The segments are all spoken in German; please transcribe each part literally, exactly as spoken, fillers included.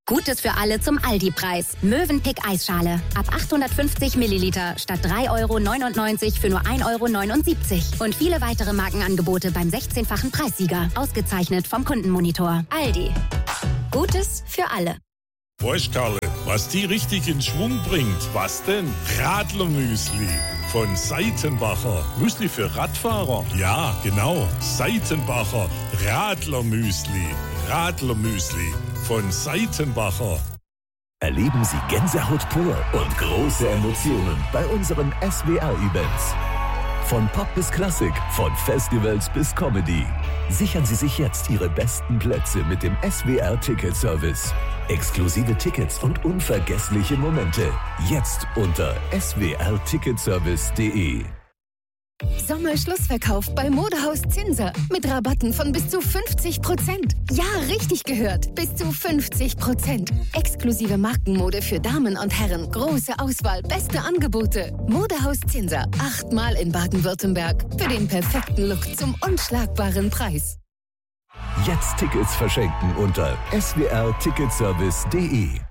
Gutes für alle zum Aldi-Preis. Mövenpick Eisschale. Ab achthundertfünfzig Milliliter statt drei Euro neunundneunzig für nur ein Euro neunundsiebzig. Und viele weitere Markenangebote beim sechzehnfachen Preissieger. Ausgezeichnet vom Kundenmonitor. Aldi. Gutes für alle. Weißt Karle, was die richtig in Schwung bringt? Was denn? Radlermüsli von Seitenbacher. Müsli für Radfahrer? Ja, genau. Seitenbacher Radlermüsli. Radlermüsli von Seitenbacher. Erleben Sie Gänsehaut pur und große Emotionen bei unseren S W R-Events. Von Pop bis Klassik, von Festivals bis Comedy. Sichern Sie sich jetzt Ihre besten Plätze mit dem S W R-Ticket-Service. Exklusive Tickets und unvergessliche Momente. Jetzt unter s w r ticketservice punkt d e. Sommerschlussverkauf bei Modehaus Zinser. Mit Rabatten von bis zu fünfzig Prozent. Ja, richtig gehört. Bis zu fünfzig Prozent. Exklusive Markenmode für Damen und Herren. Große Auswahl, beste Angebote. Modehaus Zinser. Achtmal in Baden-Württemberg. Für den perfekten Look zum unschlagbaren Preis. Jetzt Tickets verschenken unter s w r ticketservice punkt d e.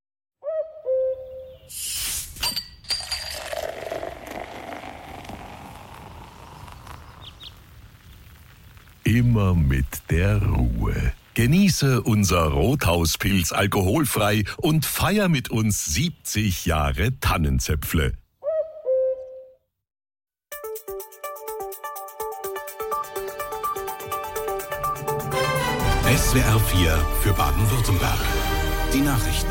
Immer mit der Ruhe. Genieße unser Rothauspilz alkoholfrei und feier mit uns siebzig Jahre Tannenzäpfle. S W R vier für Baden-Württemberg. Die Nachrichten.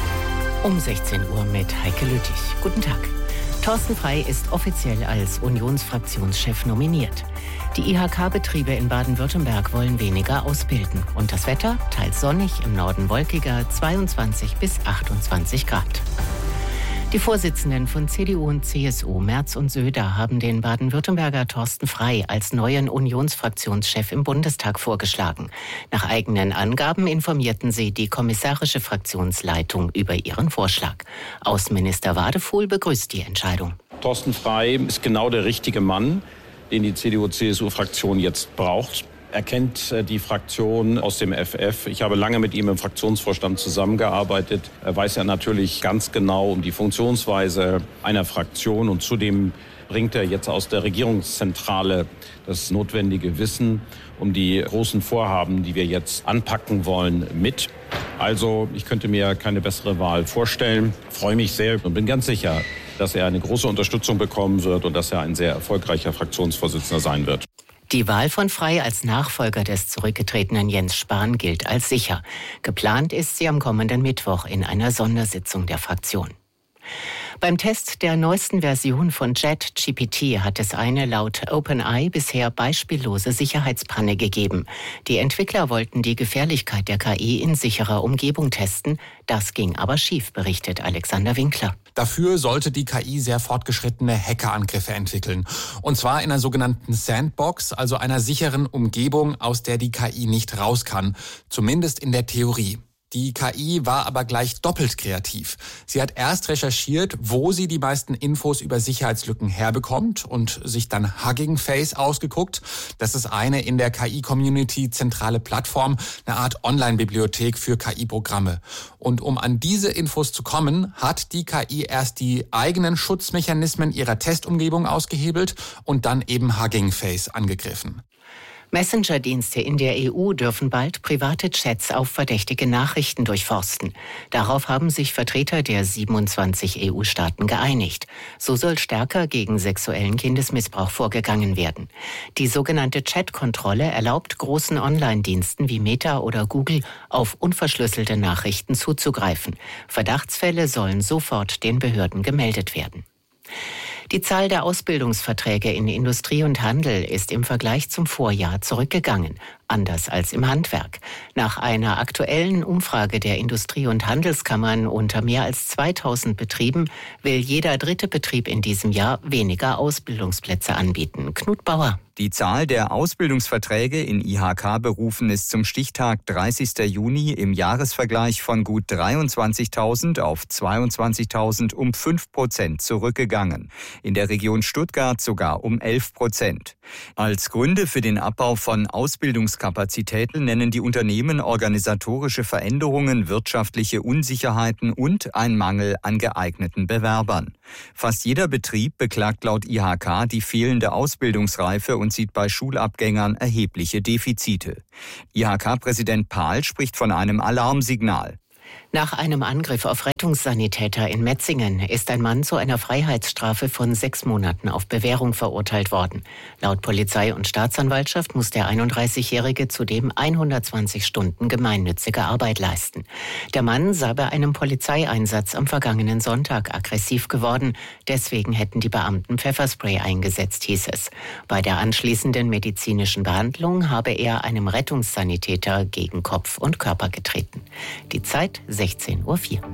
Um sechzehn Uhr mit Heike Lüttich. Guten Tag. Thorsten Frey ist offiziell als Unionsfraktionschef nominiert. Die I H K-Betriebe in Baden-Württemberg wollen weniger ausbilden. Und das Wetter? Teils sonnig, im Norden wolkiger, zweiundzwanzig bis achtundzwanzig Grad. Die Vorsitzenden von C D U und C S U, Merz und Söder, haben den Baden-Württemberger Thorsten Frey als neuen Unionsfraktionschef im Bundestag vorgeschlagen. Nach eigenen Angaben informierten sie die kommissarische Fraktionsleitung über ihren Vorschlag. Außenminister Wadefuhl begrüßt die Entscheidung. Thorsten Frey ist genau der richtige Mann, den die C D U-C S U-Fraktion jetzt braucht. Er kennt die Fraktion aus dem F F. Ich habe lange mit ihm im Fraktionsvorstand zusammengearbeitet. Er weiß ja natürlich ganz genau um die Funktionsweise einer Fraktion. Und zudem bringt er jetzt aus der Regierungszentrale das notwendige Wissen um die großen Vorhaben, die wir jetzt anpacken wollen, mit. Also ich könnte mir keine bessere Wahl vorstellen. Ich freue mich sehr und bin ganz sicher, dass er eine große Unterstützung bekommen wird und dass er ein sehr erfolgreicher Fraktionsvorsitzender sein wird. Die Wahl von Frey als Nachfolger des zurückgetretenen Jens Spahn gilt als sicher. Geplant ist sie am kommenden Mittwoch in einer Sondersitzung der Fraktion. Beim Test der neuesten Version von ChatGPT hat es eine laut OpenAI bisher beispiellose Sicherheitspanne gegeben. Die Entwickler wollten die Gefährlichkeit der K I in sicherer Umgebung testen. Das ging aber schief, berichtet Alexander Winkler. Dafür sollte die K I sehr fortgeschrittene Hackerangriffe entwickeln. Und zwar in einer sogenannten Sandbox, also einer sicheren Umgebung, aus der die K I nicht raus kann. Zumindest in der Theorie. Die K I war aber gleich doppelt kreativ. Sie hat erst recherchiert, wo sie die meisten Infos über Sicherheitslücken herbekommt und sich dann Hugging Face ausgeguckt. Das ist eine in der K I-Community zentrale Plattform, eine Art Online-Bibliothek für K I-Programme. Und um an diese Infos zu kommen, hat die K I erst die eigenen Schutzmechanismen ihrer Testumgebung ausgehebelt und dann eben Hugging Face angegriffen. Messenger-Dienste in der E U dürfen bald private Chats auf verdächtige Nachrichten durchforsten. Darauf haben sich Vertreter der siebenundzwanzig E U-Staaten geeinigt. So soll stärker gegen sexuellen Kindesmissbrauch vorgegangen werden. Die sogenannte Chat-Kontrolle erlaubt großen Online-Diensten wie Meta oder Google auf unverschlüsselte Nachrichten zuzugreifen. Verdachtsfälle sollen sofort den Behörden gemeldet werden. Die Zahl der Ausbildungsverträge in Industrie und Handel ist im Vergleich zum Vorjahr zurückgegangen, anders als im Handwerk. Nach einer aktuellen Umfrage der Industrie- und Handelskammern unter mehr als zweitausend Betrieben will jeder dritte Betrieb in diesem Jahr weniger Ausbildungsplätze anbieten. Knut Bauer. Die Zahl der Ausbildungsverträge in I H K-Berufen ist zum Stichtag dreißigster Juni im Jahresvergleich von gut dreiundzwanzigtausend auf zweiundzwanzigtausend um fünf Prozent zurückgegangen. In der Region Stuttgart sogar um elf Prozent. Als Gründe für den Abbau von Ausbildungskräften Arbeitskapazitäten nennen die Unternehmen organisatorische Veränderungen, wirtschaftliche Unsicherheiten und ein Mangel an geeigneten Bewerbern. Fast jeder Betrieb beklagt laut I H K die fehlende Ausbildungsreife und sieht bei Schulabgängern erhebliche Defizite. I H K-Präsident Pahl spricht von einem Alarmsignal. Nach einem Angriff auf Rettungssanitäter in Metzingen ist ein Mann zu einer Freiheitsstrafe von sechs Monaten auf Bewährung verurteilt worden. Laut Polizei und Staatsanwaltschaft muss der einunddreißigjährige zudem hundertzwanzig Stunden gemeinnützige Arbeit leisten. Der Mann sei bei einem Polizeieinsatz am vergangenen Sonntag aggressiv geworden. Deswegen hätten die Beamten Pfefferspray eingesetzt, hieß es. Bei der anschließenden medizinischen Behandlung habe er einem Rettungssanitäter gegen Kopf und Körper getreten. Die Zeit sechzehn Uhr vier.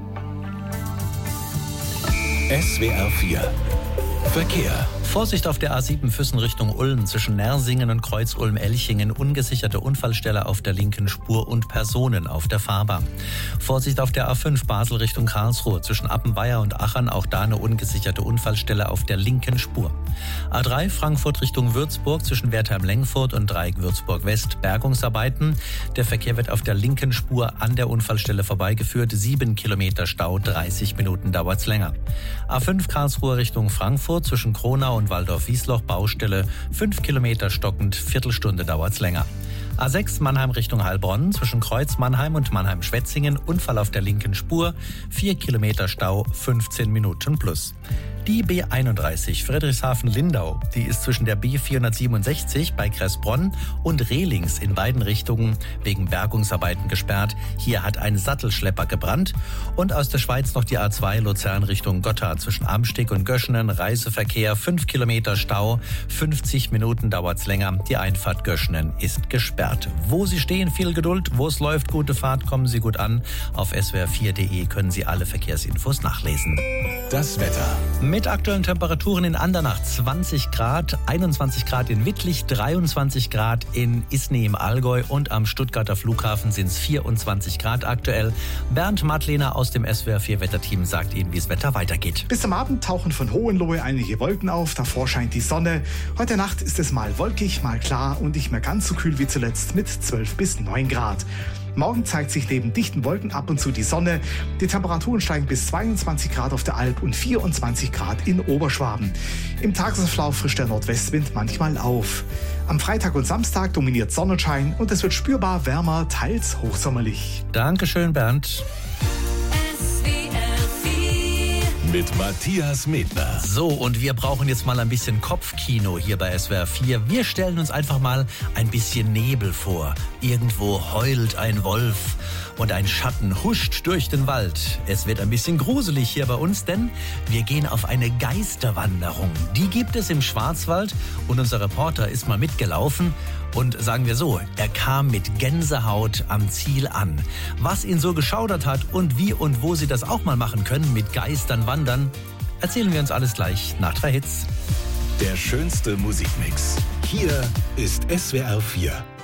S W R vier Verkehr. Vorsicht auf der A sieben Füssen Richtung Ulm zwischen Nersingen und Kreuz-Ulm-Elchingen. Ungesicherte Unfallstelle auf der linken Spur und Personen auf der Fahrbahn. Vorsicht auf der A fünf Basel Richtung Karlsruhe zwischen Appenweier und Achern. Auch da eine ungesicherte Unfallstelle auf der linken Spur. A drei Frankfurt Richtung Würzburg zwischen Wertheim-Lengfurt und Dreieck Würzburg-West. Bergungsarbeiten. Der Verkehr wird auf der linken Spur an der Unfallstelle vorbeigeführt. Sieben Kilometer Stau, dreißig Minuten dauert's länger. A fünf Karlsruhe Richtung Frankfurt zwischen Kronau und Waldorf-Wiesloch Baustelle, fünf Kilometer stockend, Viertelstunde dauert's länger. A sechs Mannheim Richtung Heilbronn zwischen Kreuz Mannheim und Mannheim-Schwetzingen, Unfall auf der linken Spur, vier Kilometer Stau, fünfzehn Minuten plus. Die B einunddreißig Friedrichshafen-Lindau, die ist zwischen der B vierhundertsiebenundsechzig bei Kressbronn und Rehlings in beiden Richtungen wegen Bergungsarbeiten gesperrt. Hier hat ein Sattelschlepper gebrannt. Und aus der Schweiz noch die A zwei Luzern Richtung Gotthard zwischen Amsteg und Göschenen. Reiseverkehr, fünf Kilometer Stau, fünfzig Minuten dauert's länger. Die Einfahrt Göschenen ist gesperrt. Wo Sie stehen, viel Geduld. Wo es läuft, gute Fahrt, kommen Sie gut an. Auf S W R vier Punkt de können Sie alle Verkehrsinfos nachlesen. Das Wetter. Mit aktuellen Temperaturen in Andernach zwanzig Grad, einundzwanzig Grad in Wittlich, dreiundzwanzig Grad in Isny im Allgäu und am Stuttgarter Flughafen sind es vierundzwanzig Grad aktuell. Bernd Madlener aus dem S W R vier Wetterteam sagt Ihnen, wie das Wetter weitergeht. Bis am Abend tauchen von Hohenlohe einige Wolken auf, davor scheint die Sonne. Heute Nacht ist es mal wolkig, mal klar und nicht mehr ganz so kühl wie zuletzt mit zwölf bis neun Grad. Morgen zeigt sich neben dichten Wolken ab und zu die Sonne. Die Temperaturen steigen bis zweiundzwanzig Grad auf der Alp und vierundzwanzig Grad in Oberschwaben. Im Tagesverlauf frischt der Nordwestwind manchmal auf. Am Freitag und Samstag dominiert Sonnenschein und es wird spürbar wärmer, teils hochsommerlich. Dankeschön, Bernd. Mit Matthias Medner. So, und wir brauchen jetzt mal ein bisschen Kopfkino hier bei S W R vier. Wir stellen uns einfach mal ein bisschen Nebel vor. Irgendwo heult ein Wolf und ein Schatten huscht durch den Wald. Es wird ein bisschen gruselig hier bei uns, denn wir gehen auf eine Geisterwanderung. Die gibt es im Schwarzwald und unser Reporter ist mal mitgelaufen. Und sagen wir so, er kam mit Gänsehaut am Ziel an. Was ihn so geschaudert hat und wie und wo Sie das auch mal machen können, mit Geistern wandern, erzählen wir uns alles gleich nach drei Hits. Der schönste Musikmix. Hier ist S W R vier.